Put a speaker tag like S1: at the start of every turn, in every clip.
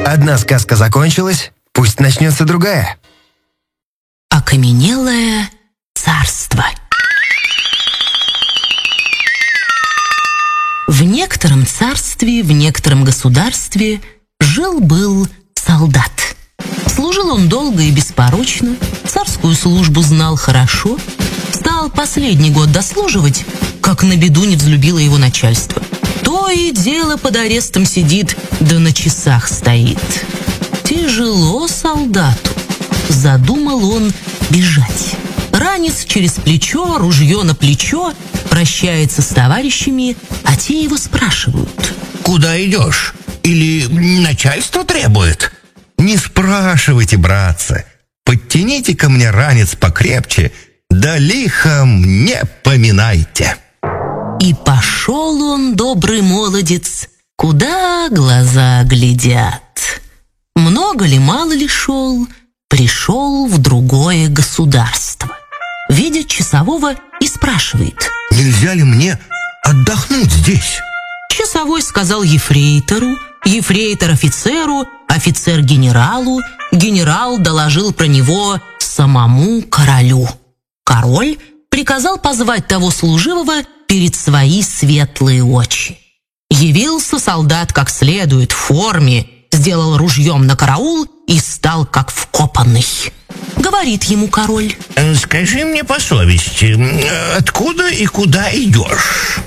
S1: Одна сказка закончилась, пусть начнется другая.
S2: Окаменелое царство. В некотором царстве, в некотором государстве жил-был солдат. Служил он долго и беспорочно, царскую службу знал хорошо. Стал последний год дослуживать, как на беду не взлюбило его начальство. То и дело под арестом сидит, да на часах стоит. Тяжело солдату. Задумал он бежать. Ранец через плечо, ружье на плечо, прощается с товарищами, а те его спрашивают.
S3: Куда идешь? Или начальство требует?
S1: Не спрашивайте, братцы. Подтяните ко мне ранец покрепче, да лихом не поминайте.
S2: И пошел он, добрый молодец, куда глаза глядят. Много ли, мало ли шел, пришел в другое государство. Видит часового и спрашивает.
S1: Нельзя ли мне отдохнуть здесь?
S2: Часовой сказал ефрейтору, ефрейтор офицеру, офицер генералу, генерал доложил про него самому королю. Король приказал позвать того служивого перед свои светлые очи. Явился солдат как следует в форме, сделал ружьем на караул и стал как вкопанный. Говорит ему король.
S3: Скажи мне по совести, откуда и куда идешь?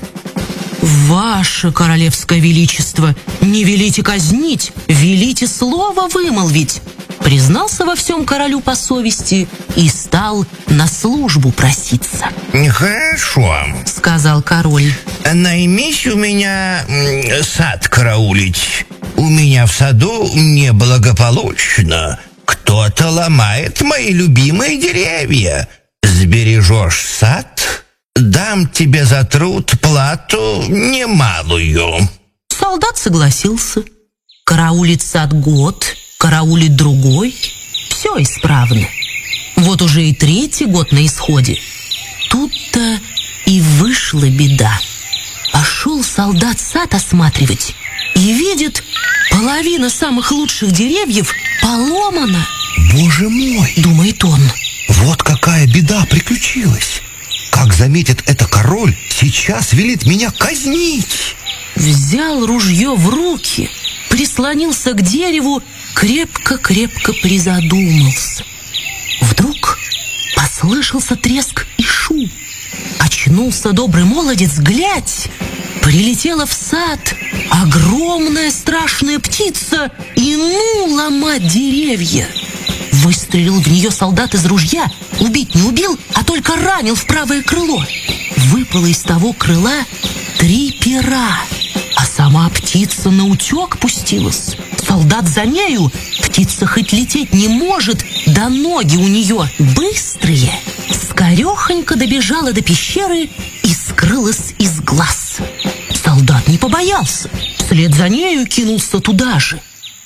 S2: «Ваше королевское величество, не велите казнить, велите слово вымолвить», признался во всем королю по совести и стал на службу проситься.
S3: Хорошо,
S2: сказал король.
S3: Наймись у меня сад караулить. У меня в саду неблагополучно. Кто-то ломает мои любимые деревья. Сбережешь сад, дам тебе за труд плату немалую.
S2: Солдат согласился. Караулит сад год, караулит другой. Все исправно. Вот уже и третий год на исходе. Тут-то и вышла беда. Пошел солдат сад осматривать и видит, половина самых лучших деревьев поломана.
S1: Боже мой,
S2: думает он.
S1: Вот какая беда приключилась. Как заметит это король, сейчас велит меня казнить.
S2: Взял ружье в руки, прислонился к дереву, крепко-крепко призадумался. Вдруг послышался треск и шум. Очнулся добрый молодец, глядь, прилетела в сад огромная страшная птица и ломать деревья. Выстрелил в нее солдат из ружья, убить не убил, а только ранил в правое крыло. Выпало из того крыла 3 пера, а сама птица наутек пустилась. Солдат за нею, птица хоть лететь не может, да ноги у нее быстрые. Скорехонько добежала до пещеры и скрылась из глаз. Солдат не побоялся, вслед за нею кинулся туда же.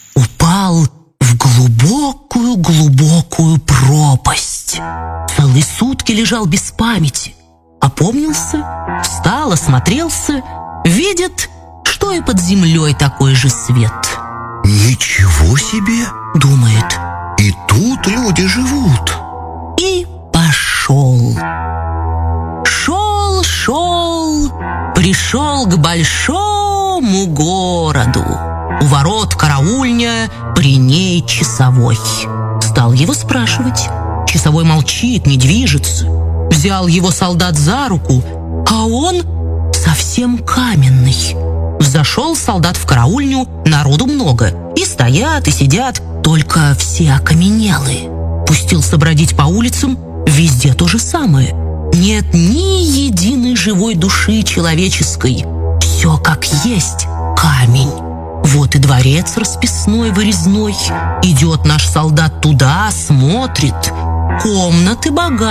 S2: Упал в глубокую-глубокую пропасть. Целые сутки лежал без памяти. Опомнился, встал, осмотрелся, видит, что и под землей такой же свет.
S1: Ничего себе,
S2: думает.
S1: И тут люди живут.
S2: И пошел. Шел, пришел к большому городу. У ворот караульня, при ней часовой. Стал его спрашивать. Часовой молчит, не движется. Взял его солдат за руку, а он совсем каменный. Взошел солдат в караульню, народу много. И стоят, и сидят, только все окаменелые. Пустился бродить по улицам, везде то же самое. Нет ни единой живой души человеческой. Все как есть, камень. Вот и дворец расписной, вырезной. Идет наш солдат туда, смотрит. Комнаты богатые.